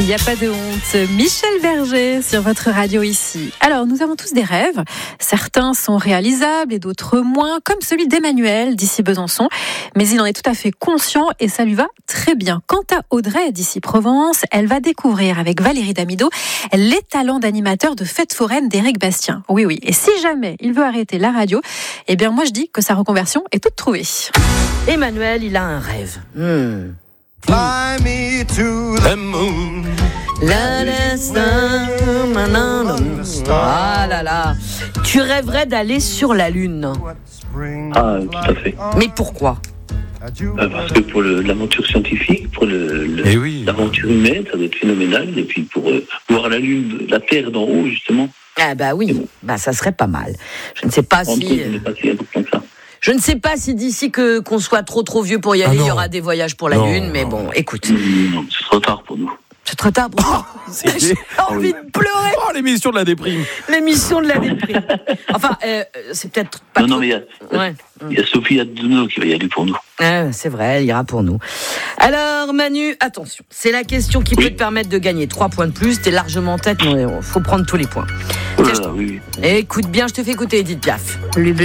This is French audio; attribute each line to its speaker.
Speaker 1: Il n'y a pas de honte. Michel Berger sur votre radio ici. Alors, nous avons tous des rêves. Certains sont réalisables et d'autres moins, comme celui d'Emmanuel d'ici Besançon. Mais il en est tout à fait conscient et ça lui va très bien. Quant à Audrey d'ici Provence, elle va découvrir avec Valérie Damido les talents d'animateur de fêtes foraines d'Éric Bastien. Oui, oui. Et si jamais il veut arrêter la radio, eh bien moi je dis que sa reconversion est toute trouvée.
Speaker 2: Emmanuel, il a un rêve.
Speaker 3: Fly me to the moon.
Speaker 2: Ah là là. Tu rêverais d'aller sur la Lune.
Speaker 4: Ah, tout à fait.
Speaker 2: Mais pourquoi ?
Speaker 4: Parce que pour l'aventure scientifique, pour l'aventure humaine, ça doit être phénoménal. Et puis pour voir la Lune, la Terre d'en haut, justement.
Speaker 2: Ah bah oui, ça serait pas mal. Je ne sais pas si... Je ne sais pas si d'ici qu'on soit trop vieux pour y aller, il y aura des voyages pour la Lune, mais bon, écoute.
Speaker 4: Non, c'est trop tard pour nous.
Speaker 2: C'est trop tard pour nous. J'ai envie de pleurer.
Speaker 5: Oh, l'émission de la déprime.
Speaker 2: L'émission de la déprime. Enfin, c'est peut-être pas
Speaker 4: Non, mais il y a Sophie Adeno qui va y aller pour nous.
Speaker 2: C'est vrai, elle ira pour nous. Alors, Manu, attention. C'est la question qui peut te permettre de gagner 3 points de plus. T'es largement en tête, mais il faut prendre tous les points.
Speaker 4: Oh là là, oui.
Speaker 2: Écoute bien, je te fais écouter Edith Piaf.